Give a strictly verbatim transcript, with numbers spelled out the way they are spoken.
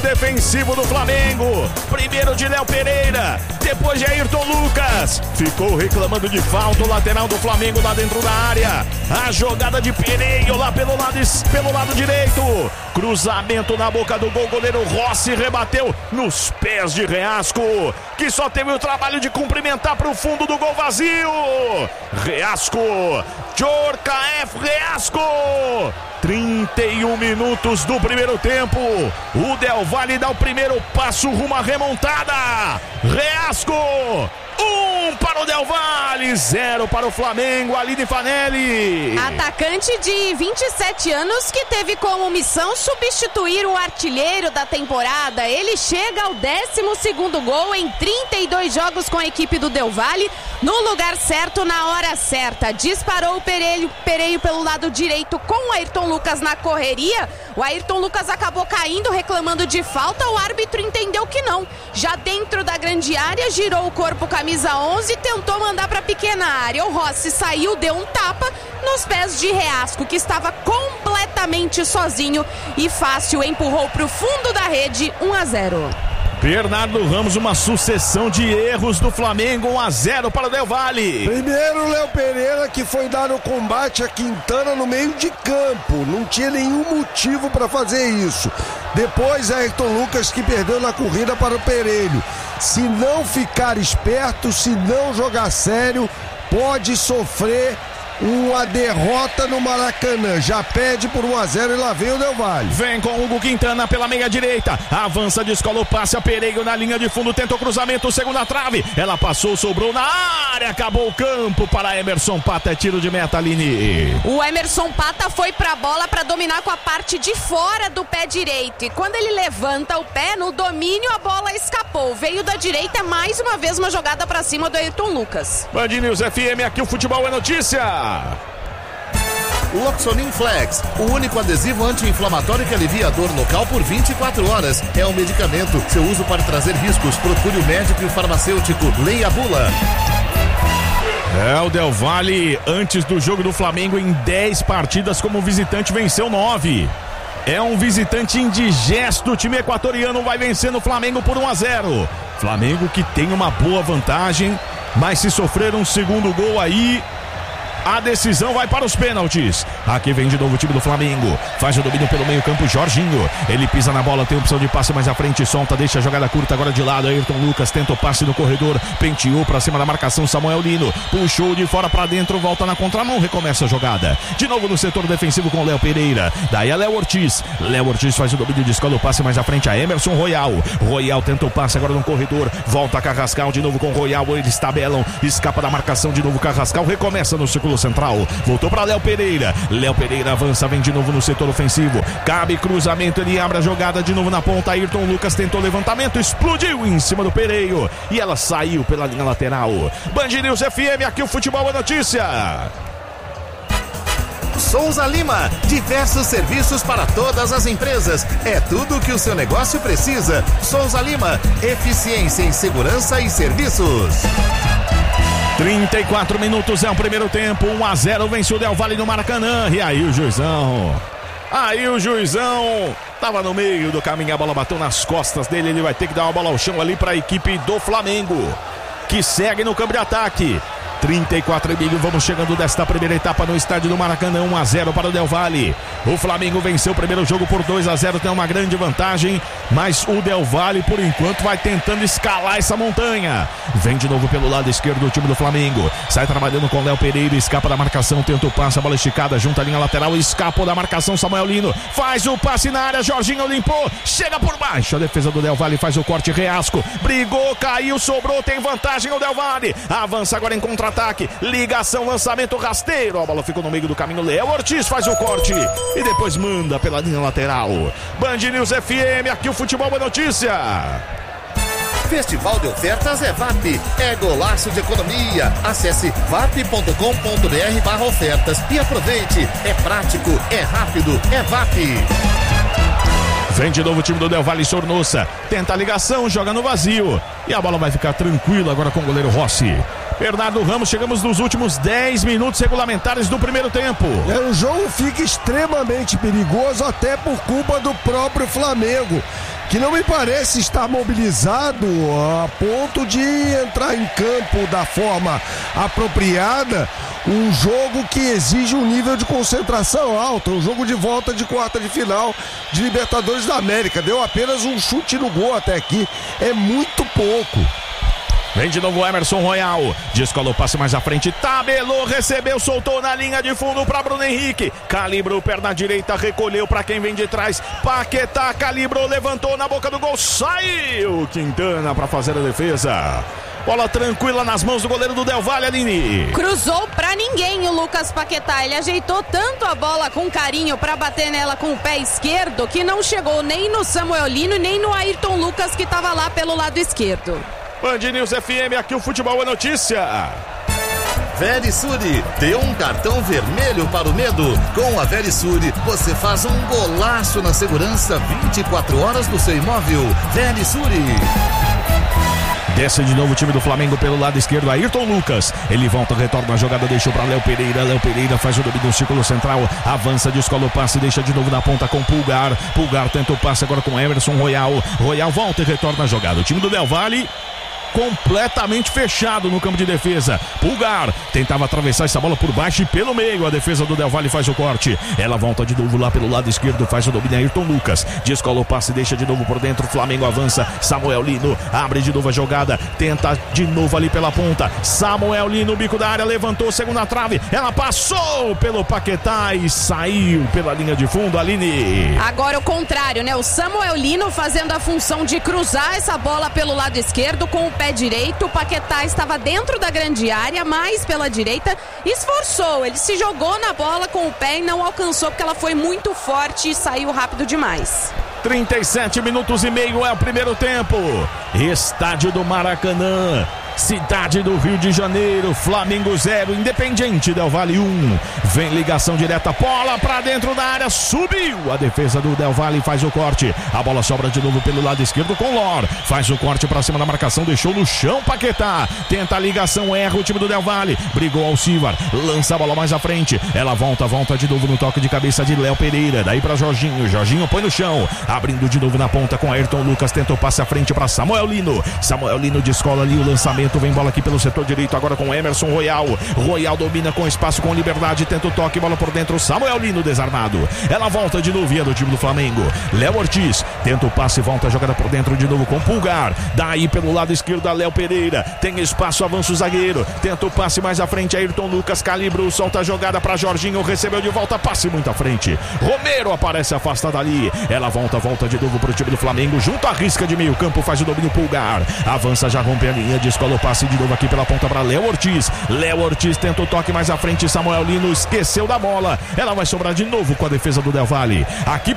defensivo do Flamengo. Primeiro de Léo Pereira, depois de Ayrton Lucas. Ficou reclamando de falta o lateral do Flamengo lá dentro da área. A jogada de Pereira lá pelo lado, pelo lado direito. Cruzamento na boca do gol, goleiro Rossi rebateu nos pés de Reasco, que só teve o trabalho de cumprimentar para o fundo do gol vazio. Reasco, Djorkaeff Reasco. trinta e um minutos do primeiro tempo. O Del Valle dá o primeiro passo rumo à remontada. Reasco, um para o Del Valle, zero para o Flamengo. Aline Fanelli. Atacante de vinte e sete anos que teve como missão substituir o artilheiro da temporada. Ele chega ao décimo segundo gol em trinta e dois jogos com a equipe do Del Valle, no lugar certo, na hora certa. Disparou o Pereio, Pereio pelo lado direito com o Ayrton Lucas na correria. O Ayrton Lucas acabou caindo, reclamando de falta. O árbitro entendeu que não. Já dentro da grande área, girou o corpo, camisa onze, e tentou mandar para a pequena área. O Rossi saiu, deu um tapa nos pés de Reasco, que estava completamente sozinho e fácil, empurrou para o fundo da rede. Um a zero. Bernardo Ramos, uma sucessão de erros do Flamengo. Um a zero para o Del Valle. Primeiro o Léo Pereira, que foi dar o combate a Quintana no meio de campo, não tinha nenhum motivo para fazer isso. Depois Ayrton Lucas, que perdeu na corrida para o Pereiro. Se não ficar esperto, se não jogar sério, pode sofrer uma derrota no Maracanã. Já pede por um a zero e lá vem o Del Valle. Vem com Hugo Quintana pela meia direita, avança, descola o passe a Pereira na linha de fundo, tentou cruzamento, segunda trave, ela passou, sobrou na área, acabou o campo para Emerson Pata, é tiro de meta, Aline. O Emerson Pata foi pra bola para dominar com a parte de fora do pé direito, e quando ele levanta o pé no domínio, a bola escapou, veio da direita, mais uma vez uma jogada para cima do Ayrton Lucas. Band News F M, aqui o futebol é notícia. Loxonin Flex, o único adesivo anti-inflamatório que alivia a dor local por vinte e quatro horas. É um medicamento. Seu uso pode trazer riscos. Procure o médico e o farmacêutico. Leia a bula. É, o Del Valle, antes do jogo do Flamengo, em dez partidas como visitante, venceu nove. É um visitante indigesto. O time equatoriano vai vencendo o Flamengo por um a zero. Flamengo que tem uma boa vantagem, mas se sofrer um segundo gol aí, a decisão vai para os pênaltis. Aqui vem de novo o time do Flamengo. Faz o domínio pelo meio campo, Jorginho. Ele pisa na bola, tem opção de passe mais à frente, solta, deixa a jogada curta agora de lado. Ayrton Lucas tenta o passe no corredor, penteou para cima da marcação, Samuel Lino. Puxou de fora para dentro, volta na contramão, recomeça a jogada. De novo no setor defensivo com Léo Pereira. Daí é Léo Ortiz. Léo Ortiz faz o domínio, descola o passe mais à frente a Emerson Royal. Royal tenta o passe agora no corredor, volta a Carrascal de novo com Royal. Eles tabelam, escapa da marcação de novo Carrascal, recomeça no círculo central, voltou para Léo Pereira. Léo Pereira avança, vem de novo no setor ofensivo, cabe cruzamento, ele abre a jogada de novo na ponta. Ayrton Lucas tentou levantamento, explodiu em cima do Pereiro e ela saiu pela linha lateral. Band News F M, aqui o futebol é notícia. Souza Lima, diversos serviços para todas as empresas. É tudo o que o seu negócio precisa. Souza Lima, eficiência em segurança e serviços. trinta e quatro minutos é o primeiro tempo, um a zero, vence o Del Valle no Maracanã. E aí o Juizão, aí o Juizão tava no meio do caminho, a bola bateu nas costas dele, ele vai ter que dar uma bola ao chão ali para a equipe do Flamengo, que segue no campo de ataque. trinta e quatro e meio, vamos chegando desta primeira etapa no estádio do Maracanã. Um a zero para o Del Valle. O Flamengo venceu o primeiro jogo por dois a zero, tem uma grande vantagem, mas o Del Valle por enquanto vai tentando escalar essa montanha. Vem de novo pelo lado esquerdo do time do Flamengo, sai trabalhando com Léo Pereira, escapa da marcação, tenta o passe, a bola esticada, junta a linha lateral, escapou da marcação, Samuel Lino faz o passe na área, Jorginho limpou, chega por baixo, a defesa do Del Valle faz o corte, Reasco brigou, caiu, sobrou, tem vantagem o Del Valle, avança agora em contra-ataque, ligação, lançamento rasteiro, a bola ficou no meio do caminho, Léo Ortiz faz o corte e depois manda pela linha lateral. Band News F M, aqui o futebol é notícia. Festival de ofertas é V A P, é golaço de economia. Acesse vap ponto com ponto br barra ofertas e aproveite. É prático, é rápido, é V A P. Vem de novo o time do Del Valle, Sornosa tenta a ligação, joga no vazio e a bola vai ficar tranquila agora com o goleiro Rossi. Bernardo Ramos, chegamos nos últimos dez minutos regulamentares do primeiro tempo. É, o jogo fica extremamente perigoso até por culpa do próprio Flamengo. que não me parece estar mobilizado a ponto de entrar em campo da forma apropriada. Um jogo que exige um nível de concentração alto, um jogo de volta de quarta de final de Libertadores da América. Deu apenas um chute no gol até aqui, é muito pouco. Vem de novo o Emerson Royal, descolou o passe mais à frente, tabelou, recebeu, soltou na linha de fundo para Bruno Henrique, calibrou perna direita, recolheu para quem vem de trás, Paquetá calibrou, levantou na boca do gol, saiu Quintana para fazer a defesa. Bola tranquila nas mãos do goleiro do Del Valle, Aline. Cruzou pra ninguém o Lucas Paquetá. Ele ajeitou tanto a bola com carinho pra bater nela com o pé esquerdo que não chegou nem no Samuel Lino e nem no Ayrton Lucas, que tava lá pelo lado esquerdo. Band News F M, aqui o futebol é notícia. Verisure, deu um cartão vermelho para o medo. Com a Verisure, você faz um golaço na segurança vinte e quatro horas do seu imóvel. Verisure. Desce de novo o time do Flamengo pelo lado esquerdo, Ayrton Lucas. Ele volta, retorna a jogada, deixou para Léo Pereira. Léo Pereira faz o domínio no círculo central, avança, descola o passe, deixa de novo na ponta com Pulgar. Pulgar tenta o passe agora com Emerson Royal. Royal volta e retorna a jogada. O time do Del Valle completamente fechado no campo de defesa. Pulgar tentava atravessar essa bola por baixo e pelo meio. A defesa do Del Valle faz o corte. Ela volta de novo lá pelo lado esquerdo, faz o domínio Ayrton Lucas. Descola o passe, deixa de novo por dentro. Flamengo avança. Samuel Lino abre de novo a jogada. Tenta de novo ali pela ponta. Samuel Lino, bico da área, levantou, segunda trave. Ela passou pelo Paquetá e saiu pela linha de fundo, Aline. Agora o contrário, né? O Samuel Lino fazendo a função de cruzar essa bola pelo lado esquerdo com o pé direito. O Paquetá estava dentro da grande área, mais pela direita, esforçou, ele se jogou na bola com o pé e não alcançou porque ela foi muito forte e saiu rápido demais. trinta e sete minutos e meio é o primeiro tempo. Estádio do Maracanã, cidade do Rio de Janeiro. Flamengo zero, Independiente Del Valle um. Vem ligação direta, bola pra dentro da área, subiu a defesa do Del Valle, faz o corte, a bola sobra de novo pelo lado esquerdo com Lor, faz o corte pra cima da marcação, deixou no chão Paquetá, tenta a ligação, erra o time do Del Valle, brigou Alcivar, lança a bola mais à frente, ela volta, volta de novo no toque de cabeça de Léo Pereira, daí pra Jorginho, Jorginho põe no chão, abrindo de novo na ponta com Ayrton Lucas, tenta o passe à frente pra Samuel Lino, Samuel Lino descola ali o lançamento, vem bola aqui pelo setor direito agora com Emerson Royal. Royal domina com espaço, com liberdade, tenta o toque, bola por dentro, Samuel Lino desarmado. Ela volta de novo, via do time do Flamengo. Léo Ortiz tenta o passe, volta a jogada por dentro de novo com Pulgar. Daí pelo lado esquerdo a Léo Pereira. Tem espaço, avança o zagueiro. Tenta o passe mais à frente, Ayrton Lucas calibrou, solta a jogada para Jorginho, recebeu de volta, passe muito à frente. Romero aparece afastada ali. Ela volta, volta de novo pro time do Flamengo, junto à risca de meio campo, faz o domínio Pulgar. Avança, já rompe a linha, descola o passe de novo aqui pela ponta para Léo Ortiz. Léo Ortiz tenta o toque mais à frente, Samuel Lino esqueceu da bola. Ela vai sobrar de novo com a defesa do Del Valle. Aqui